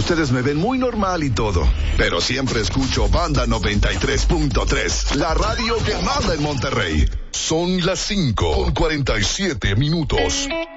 Ustedes me ven muy normal y todo, pero siempre escucho Banda 93.3, la radio que manda en Monterrey. Son las 5:47.